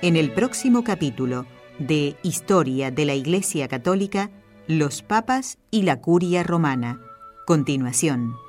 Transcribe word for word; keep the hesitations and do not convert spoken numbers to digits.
En el próximo capítulo de Historia de la Iglesia Católica, los papas y la curia romana. Continuación.